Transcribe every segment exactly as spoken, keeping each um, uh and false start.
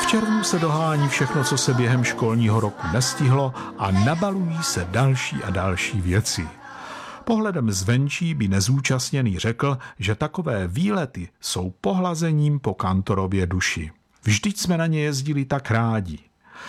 červnu se dohání všechno, co se během školního roku nestihlo a nabalují se další a další věci. Pohledem zvenčí by nezúčastněný řekl, že takové výlety jsou pohlazením po kantorově duši. Vždyť jsme na ně jezdili tak rádi.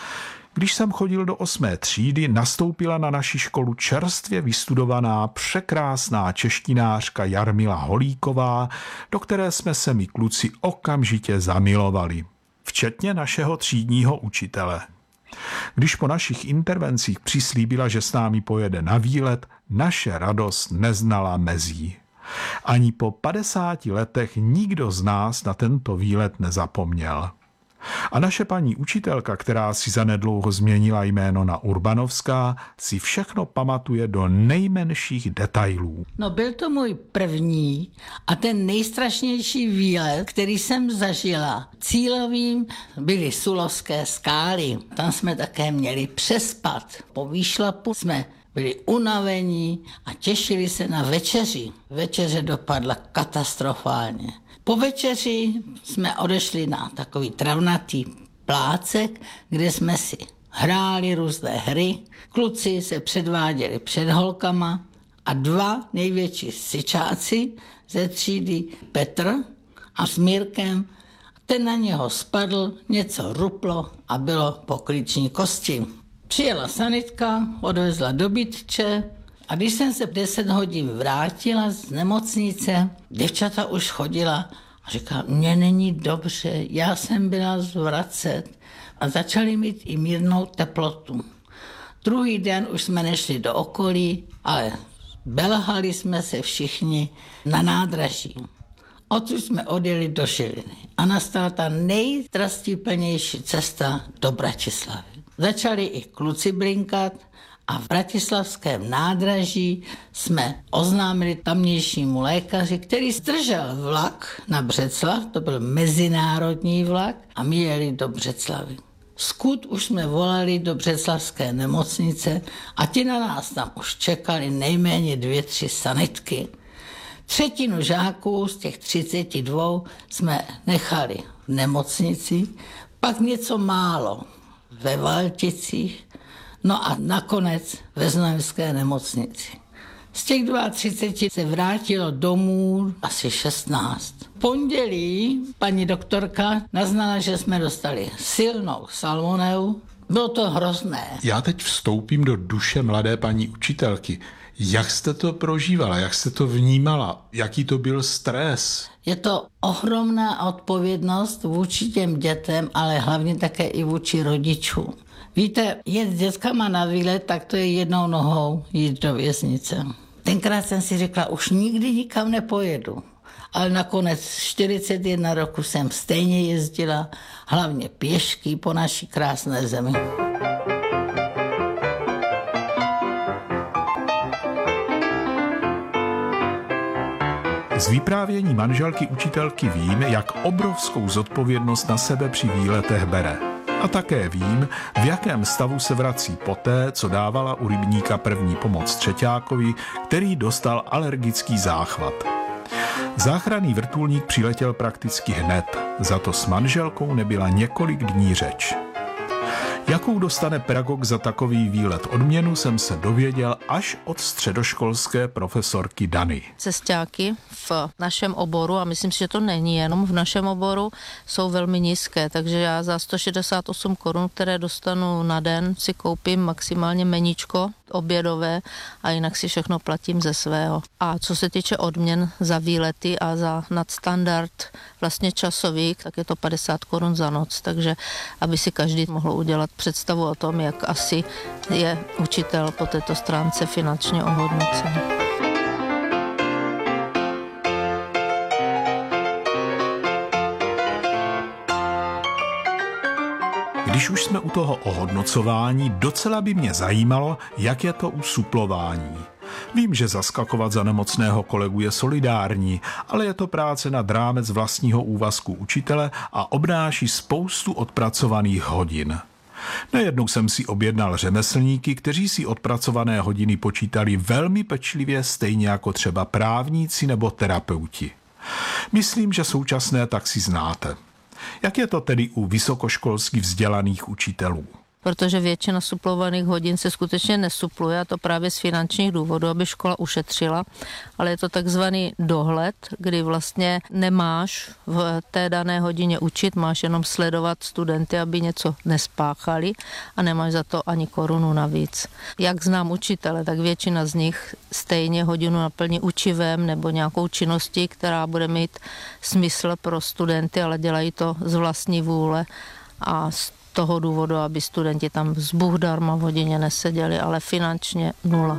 Když jsem chodil do osmé třídy, nastoupila na naši školu čerstvě vystudovaná, překrásná češtinářka Jarmila Holíková, do které jsme se my kluci okamžitě zamilovali. Včetně našeho třídního učitele. Když po našich intervencích přislíbila, že s námi pojede na výlet, naše radost neznala mezí. Ani po padesáti letech nikdo z nás na tento výlet nezapomněl. A naše paní učitelka, která si zanedlouho změnila jméno na Urbanovská, si všechno pamatuje do nejmenších detailů. No, byl to můj první a ten nejstrašnější výlet, který jsem zažila. Cílovým byly Sulovské skály. Tam jsme také měli přespat. Po výšlapu jsme byli unavení a těšili se na večeři. Večeře dopadla katastrofálně. Po večeři jsme odešli na takový travnatý plácek, kde jsme si hráli různé hry. Kluci se předváděli před holkama a dva největší syčáci ze třídy, Petr a s Mírkem, ten na něho spadl, něco ruplo a bylo po klíční kosti. Přijela sanitka, odvezla do bytče a když jsem se v deset hodin vrátila z nemocnice, děvčata už chodila a říkala, mně není dobře, já jsem byla zvracet a začali mít i mírnou teplotu. Druhý den už jsme nešli do okolí, ale belhali jsme se všichni na nádraží. Odtud jsme odjeli do Žiliny a nastala ta nejstrastiplnější cesta do Bratislavy. Začali i kluci blinkat a v bratislavském nádraží jsme oznámili tamnějšímu lékaři, který zdržel vlak na Břeclav, to byl mezinárodní vlak, a my jeli do Břeclavy. Skud už jsme volali do břeclavské nemocnice a ti na nás tam už čekali nejméně dvě, tři sanitky. Třetinu žáků z těch třiceti dvou jsme nechali v nemocnici, pak něco málo ve Valticích, no a nakonec ve Znojemské nemocnici. Z těch třiceti dvou se vrátilo domů asi šestnáct. V pondělí paní doktorka naznala, že jsme dostali silnou salmonelu. Bylo to hrozné. Já teď vstoupím do duše mladé paní učitelky. Jak jste to prožívala, jak jste to vnímala, jaký to byl stres? Je to ohromná odpovědnost vůči těm dětem, ale hlavně také i vůči rodičům. Víte, jet s dětkama na výlet, tak to je jednou nohou jít do věznice. Tenkrát jsem si řekla, už nikdy nikam nepojedu. Ale nakonec čtyřicet jedna roku jsem stejně jezdila, hlavně pěšky po naší krásné zemi. Z vyprávění manželky učitelky vím, jak obrovskou zodpovědnost na sebe při výletech bere. A také vím, v jakém stavu se vrací poté, co dávala u rybníka první pomoc třeťákovi, který dostal alergický záchvat. Záchranný vrtulník přiletěl prakticky hned, za to s manželkou nebyla několik dní řeč. Jakou dostane pedagog za takový výlet odměnu, jsem se dověděl až od středoškolské profesorky Dany. Cesťáky v našem oboru, a myslím si, že to není jenom v našem oboru, jsou velmi nízké, takže já za sto šedesát osm korun, které dostanu na den, si koupím maximálně meníčko obědové a jinak si všechno platím ze svého. A co se týče odměn za výlety a za nadstandard vlastně časový, tak je to padesát korun za noc, takže aby si každý mohl udělat představu o tom, jak asi je učitel po této stránce finančně ohodnocen. Když už jsme u toho ohodnocování, docela by mě zajímalo, jak je to u suplování. Vím, že zaskakovat za nemocného kolegu je solidární, ale je to práce nad rámec vlastního úvazku učitele a obnáší spoustu odpracovaných hodin. Nejednou jsem si objednal řemeslníky, kteří si odpracované hodiny počítali velmi pečlivě, stejně jako třeba právníci nebo terapeuti. Myslím, že současné taxi znáte. Jak je to tedy u vysokoškolsky vzdělaných učitelů? Protože většina suplovaných hodin se skutečně nesupluje, a to právě z finančních důvodů, aby škola ušetřila, ale je to takzvaný dohled, kdy vlastně nemáš v té dané hodině učit, máš jenom sledovat studenty, aby něco nespáchali a nemáš za to ani korunu navíc. Jak znám učitele, tak většina z nich stejně hodinu naplní učivem nebo nějakou činností, která bude mít smysl pro studenty, ale dělají to z vlastní vůle a z toho důvodu, aby studenti tam z Bůh darma v hodině neseděli, ale finančně nula.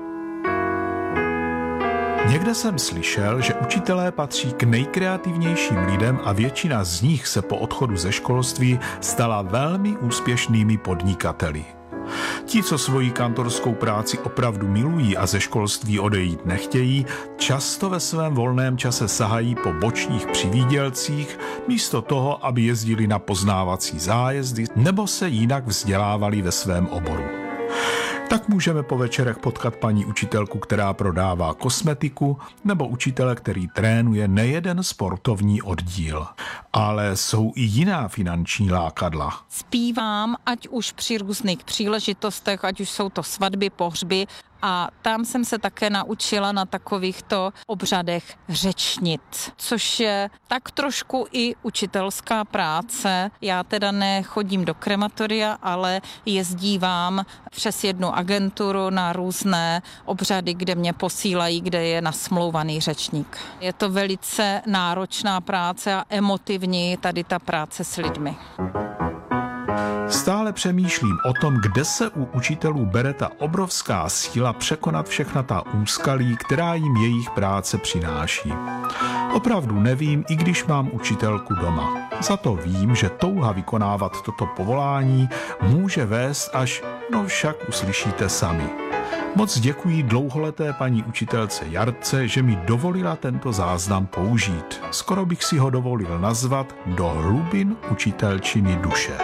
Někde jsem slyšel, že učitelé patří k nejkreativnějším lidem a většina z nich se po odchodu ze školství stala velmi úspěšnými podnikateli. Ti, co svoji kantorskou práci opravdu milují a ze školství odejít nechtějí, často ve svém volném čase sahají po bočních přivídělcích, místo toho, aby jezdili na poznávací zájezdy nebo se jinak vzdělávali ve svém oboru. Tak můžeme po večerech potkat paní učitelku, která prodává kosmetiku, nebo učitele, který trénuje nejeden sportovní oddíl. Ale jsou i jiná finanční lákadla. Zpívám, ať už při různých příležitostech, ať už jsou to svatby, pohřby, a tam jsem se také naučila na takovýchto obřadech řečnit, což je tak trošku i učitelská práce. Já teda nechodím do krematoria, ale jezdívám přes jednu agenturu na různé obřady, kde mě posílají, kde je nasmlouvaný řečník. Je to velice náročná práce a emotivní tady ta práce s lidmi. Stále přemýšlím o tom, kde se u učitelů bere ta obrovská síla překonat všechna ta úskalí, která jim jejich práce přináší. Opravdu nevím, i když mám učitelku doma. Za to vím, že touha vykonávat toto povolání může vést až, no však uslyšíte sami. Moc děkuji dlouholeté paní učitelce Jarce, že mi dovolila tento záznam použít. Skoro bych si ho dovolil nazvat Do hlubin učitelčiny duše.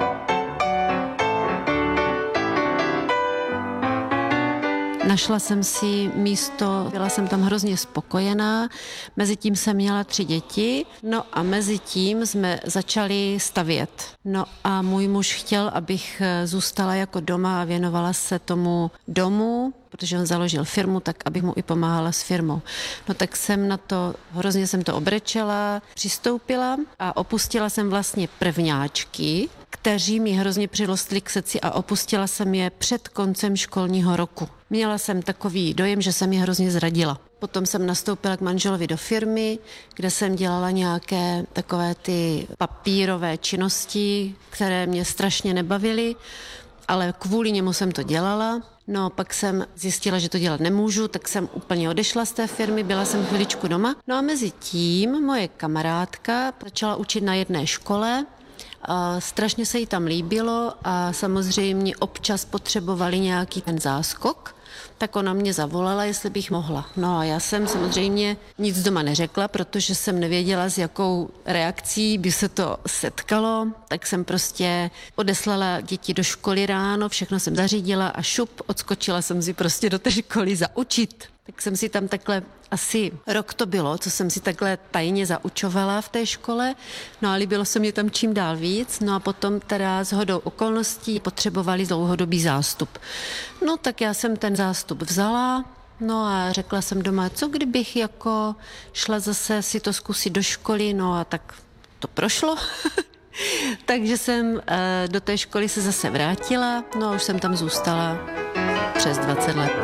Našla jsem si místo, byla jsem tam hrozně spokojená, mezi tím jsem měla tři děti, no a mezi tím jsme začali stavět. No a můj muž chtěl, abych zůstala jako doma a věnovala se tomu domu, protože on založil firmu, tak abych mu i pomáhala s firmou. No tak jsem na to, hrozně jsem to obrečela, přistoupila a opustila jsem vlastně prvňáčky, kteří mi hrozně přirostli k srdci a opustila jsem je před koncem školního roku. Měla jsem takový dojem, že jsem je hrozně zradila. Potom jsem nastoupila k manželovi do firmy, kde jsem dělala nějaké takové ty papírové činnosti, které mě strašně nebavily, ale kvůli němu jsem to dělala. No, pak jsem zjistila, že to dělat nemůžu, tak jsem úplně odešla z té firmy, byla jsem chviličku doma. No a mezi tím moje kamarádka začala učit na jedné škole, a strašně se jí tam líbilo a samozřejmě občas potřebovali nějaký ten záskok, tak ona mě zavolala, jestli bych mohla. No a já jsem samozřejmě nic doma neřekla, protože jsem nevěděla, s jakou reakcí by se to setkalo, tak jsem prostě odeslala děti do školy ráno, všechno jsem zařídila a šup, odskočila jsem si prostě do té školy zaučit. Tak jsem si tam takhle, asi rok to bylo, co jsem si takhle tajně zaučovala v té škole, no a líbilo se mě tam čím dál víc, no a potom teda shodou okolností potřebovali dlouhodobý zástup. No tak já jsem ten zástup vzala, no a řekla jsem doma, co kdybych jako šla zase si to zkusit do školy, no a tak to prošlo. Takže jsem do té školy se zase vrátila, no a už jsem tam zůstala přes dvacet let.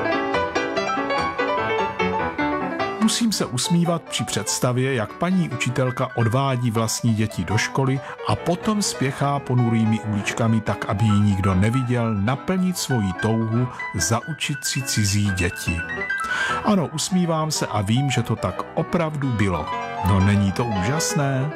Musím se usmívat při představě, jak paní učitelka odvádí vlastní děti do školy a potom spěchá ponurými uličkami tak, aby ji nikdo neviděl, naplnit svoji touhu zaučit si cizí děti. Ano, usmívám se a vím, že to tak opravdu bylo. No není to úžasné?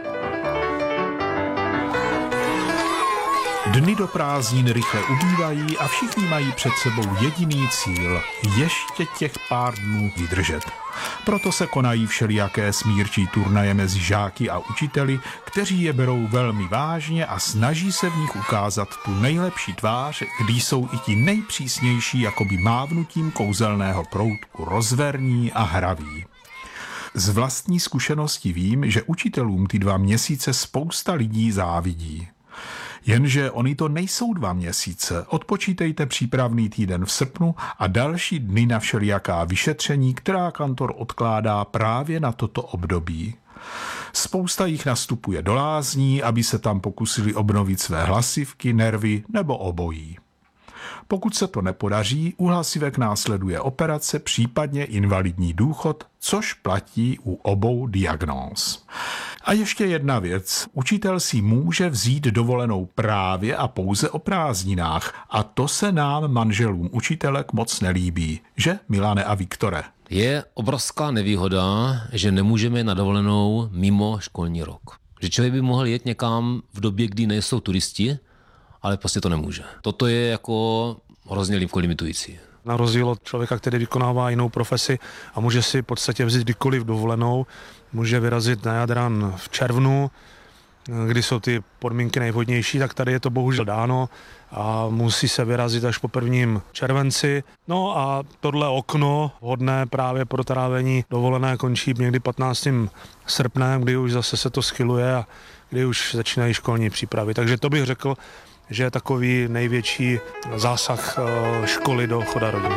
Dny do prázdnin rychle ubývají a všichni mají před sebou jediný cíl – ještě těch pár dnů vydržet. Proto se konají všelijaké smírčí turnaje mezi žáky a učiteli, kteří je berou velmi vážně a snaží se v nich ukázat tu nejlepší tvář, když jsou i ti nejpřísnější jakoby mávnutím kouzelného proutku rozverní a hraví. Z vlastní zkušenosti vím, že učitelům ty dva měsíce spousta lidí závidí. Jenže oni to nejsou dva měsíce. Odpočítejte přípravný týden v srpnu a další dny na všelijaká vyšetření, která kantor odkládá právě na toto období. Spousta jich nastupuje do lázní, aby se tam pokusili obnovit své hlasivky, nervy nebo obojí. Pokud se to nepodaří, u hlasivek následuje operace, případně invalidní důchod, což platí u obou diagnóz. A ještě jedna věc. Učitel si může vzít dovolenou právě a pouze o prázdninách a to se nám, manželům učitelek, moc nelíbí. Že, Milane a Viktore? Je obrovská nevýhoda, že nemůžeme na dovolenou mimo školní rok. Že člověk by mohl jet někam v době, kdy nejsou turisti, ale prostě to nemůže. Toto je jako hrozně limitující. Na rozdíl od člověka, který vykonává jinou profesi a může si v podstatě vzít kdykoliv dovolenou, může vyrazit na Jadran v červnu, kdy jsou ty podmínky nejvhodnější, tak tady je to bohužel dáno a musí se vyrazit až po prvním červenci. No a tohle okno vhodné právě pro trávení dovolené končí někdy patnáctým srpnem, kdy už zase se to schyluje a kdy už začínají školní přípravy. Takže to bych řekl, že je takový největší zásah školy do choda rodiny.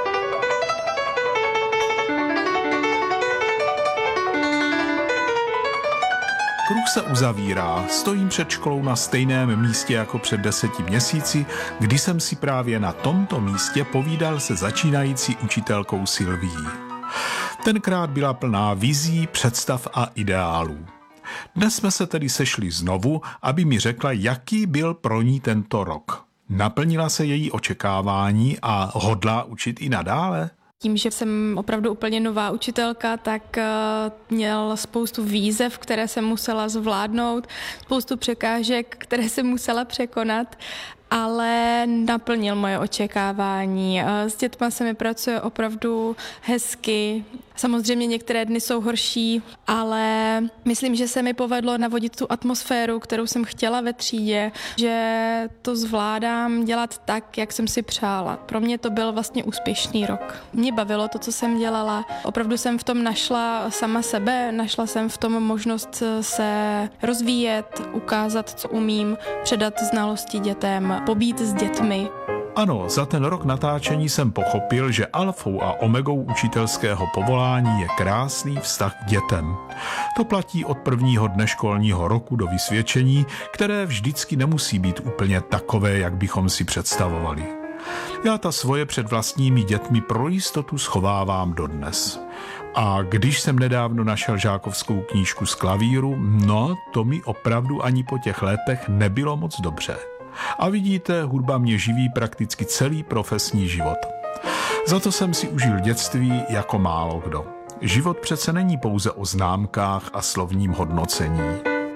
Kruh se uzavírá, stojím před školou na stejném místě jako před deseti měsíci, kdy jsem si právě na tomto místě povídal se začínající učitelkou Silvií. Tenkrát byla plná vizí, představ a ideálů. Dnes jsme se tedy sešli znovu, aby mi řekla, jaký byl pro ní tento rok. Naplnila se její očekávání a hodlá učit i nadále? Tím, že jsem opravdu úplně nová učitelka, tak měl spoustu výzev, které jsem musela zvládnout, spoustu překážek, které jsem musela překonat, ale naplnil moje očekávání. S dětma se mi pracuje opravdu hezky. Samozřejmě některé dny jsou horší, ale myslím, že se mi povedlo navodit tu atmosféru, kterou jsem chtěla ve třídě, že to zvládám dělat tak, jak jsem si přála. Pro mě to byl vlastně úspěšný rok. Mě bavilo to, co jsem dělala. Opravdu jsem v tom našla sama sebe, našla jsem v tom možnost se rozvíjet, ukázat, co umím, předat znalosti dětem, pobít s dětmi. Ano, za ten rok natáčení jsem pochopil, že alfou a omegou učitelského povolání je krásný vztah k dětem. To platí od prvního dne školního roku do vysvědčení, které vždycky nemusí být úplně takové, jak bychom si představovali. Já ta svoje před vlastními dětmi pro jistotu schovávám dodnes. A když jsem nedávno našel žákovskou knížku z klavíru, no to mi opravdu ani po těch letech nebylo moc dobře. A vidíte, hudba mě živí prakticky celý profesní život. Za to jsem si užil dětství jako málo kdo. Život přece není pouze o známkách a slovním hodnocení.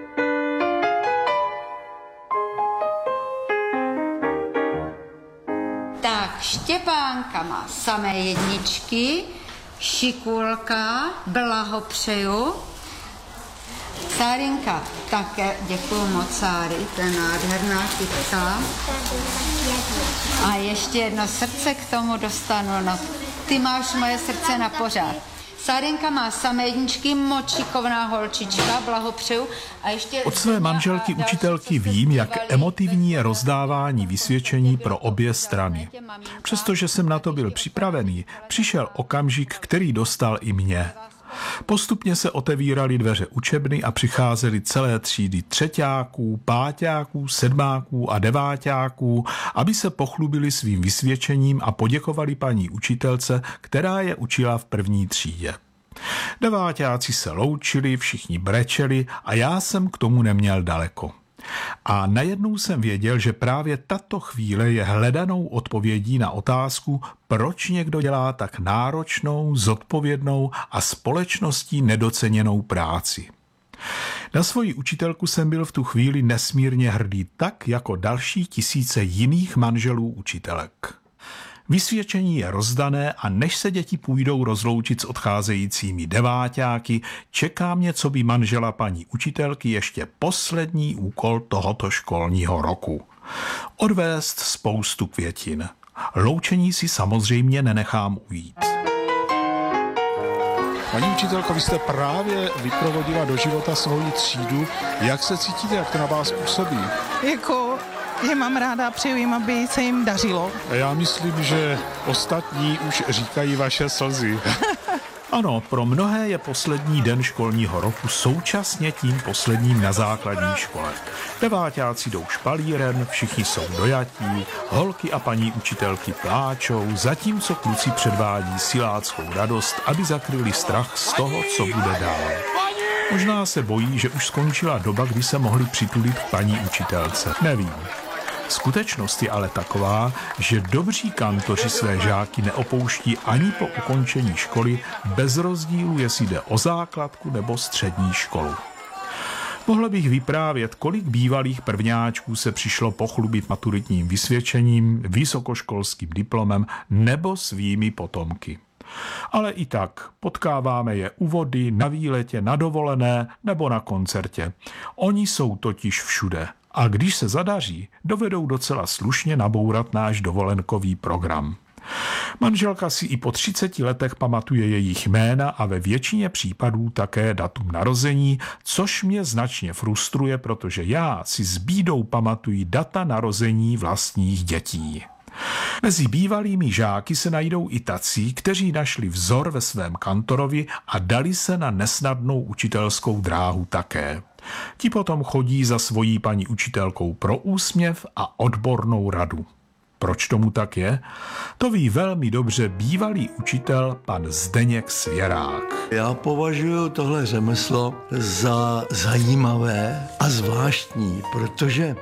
Tak, Štěpánka má samé jedničky, šikulka, blahopřeju. Sárinka, také děkuju moc, Sáry, to je nádherná kytka. A ještě jedno srdce k tomu dostanu, no ty máš moje srdce na pořád. Sárinka má samé jedničky, moc šikovná holčička, blahopřeju. A ještě od své manželky učitelky vím, jak emotivní je rozdávání vysvědčení pro obě strany. Přestože jsem na to byl připravený, přišel okamžik, který dostal i mě. Postupně se otevíraly dveře učebny a přicházely celé třídy třeťáků, páťáků, sedmáků a deváťáků, aby se pochlubili svým vysvědčením a poděkovali paní učitelce, která je učila v první třídě. Deváťáci se loučili, všichni brečeli a já jsem k tomu neměl daleko. A najednou jsem věděl, že právě tato chvíle je hledanou odpovědí na otázku, proč někdo dělá tak náročnou, zodpovědnou a společností nedoceněnou práci. Na svoji učitelku jsem byl v tu chvíli nesmírně hrdý, tak jako další tisíce jiných manželů učitelek. Vysvědčení je rozdané a než se děti půjdou rozloučit s odcházejícími deváťáky, čeká mě, co by manžela paní učitelky, ještě poslední úkol tohoto školního roku. Odvést spoustu květin. Loučení si samozřejmě nenechám ujít. Paní učitelko, vy jste právě vyprovodila do života svoji třídu. Jak se cítíte, jak to na vás působí? Jako je mám ráda, přeju jim, aby se jim dařilo. A já myslím, že ostatní už říkají vaše slzy. Ano, pro mnohé je poslední den školního roku současně tím posledním na základní škole. Deváťáci jdou špalírem, všichni jsou dojatí, holky a paní učitelky pláčou, zatímco kluci předvádí siláckou radost, aby zakryli strach z toho, co bude dál. Možná se bojí, že už skončila doba, kdy se mohli přitulit k paní učitelce. Nevím. Skutečnost je ale taková, že dobří kantoři své žáky neopouští ani po ukončení školy bez rozdílu, jestli jde o základku nebo střední školu. Mohla bych vyprávět, kolik bývalých prvňáčků se přišlo pochlubit maturitním vysvědčením, vysokoškolským diplomem nebo svými potomky. Ale i tak potkáváme je u vody, na výletě, na dovolené nebo na koncertě. Oni jsou totiž všude. A když se zadaří, dovedou docela slušně nabourat náš dovolenkový program. Manželka si i po třiceti letech pamatuje jejich jména a ve většině případů také datum narození, což mě značně frustruje, protože já si s bídou pamatuji data narození vlastních dětí. Mezi bývalými žáky se najdou i tací, kteří našli vzor ve svém kantorovi a dali se na nesnadnou učitelskou dráhu také. Ti potom chodí za svojí paní učitelkou pro úsměv a odbornou radu. Proč tomu tak je? To ví velmi dobře bývalý učitel pan Zdeněk Svěrák. Já považuji tohle řemeslo za zajímavé a zvláštní, protože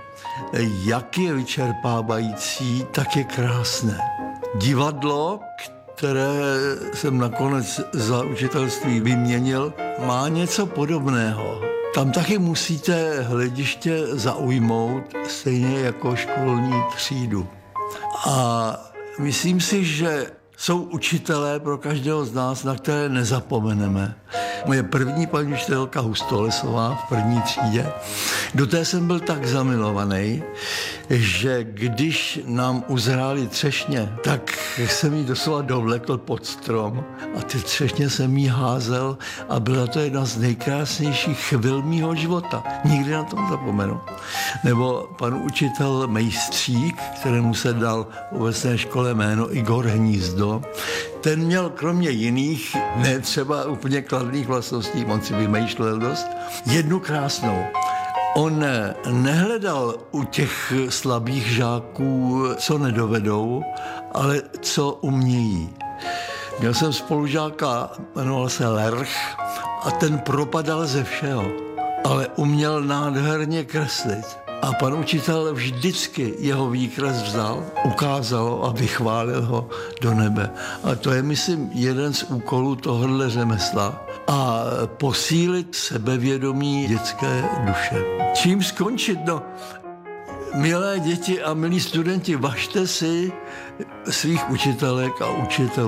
jak je vyčerpávající, tak je krásné. Divadlo, které jsem nakonec za učitelství vyměnil, má něco podobného. Tam taky musíte hlediště zaujmout, stejně jako školní třídu. A myslím si, že jsou učitelé pro každého z nás, na které nezapomeneme. Moje první paní učitelka Hustolesová v první třídě, do té jsem byl tak zamilovaný, že když nám uzrály třešně, tak jsem jí doslova dovlekl pod strom a ty třešně jsem jí házel a byla to jedna z nejkrásnějších chvil mýho života. Nikdy na tom zapomenu. Nebo pan učitel Mejstřík, kterému se dal v obecné škole jméno Igor Hnízdo, ten měl kromě jiných, ne třeba úplně kladných vlastností, on si vymýšlel dost, jednu krásnou. On nehledal u těch slabých žáků, co nedovedou, ale co umějí. Měl jsem spolužáka, jmenoval se Lerch, a ten propadal ze všeho, ale uměl nádherně kreslit. A pan učitel vždycky jeho výkres vzal, ukázal a vychválil ho do nebe. A to je, myslím, jeden z úkolů tohohle řemesla. A posílit sebevědomí dětské duše. Čím skončit? No, milé děti a milí studenti, važte si svých učitelek a učitelů.